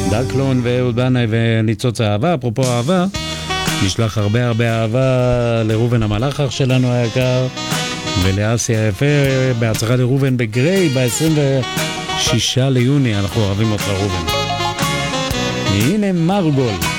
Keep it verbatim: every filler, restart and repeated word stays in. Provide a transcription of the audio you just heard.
דקלון ואהוד בנאי וניצוץ האהבה. אפרופו אהבה, נשלח הרבה הרבה אהבה לרובן המלאכר שלנו היקר, ולאסי היפה, בהצלחה לרובן בגריי ב-עשרים ושישה ליוני. אנחנו אוהבים אותך רובן. הנה מרגול.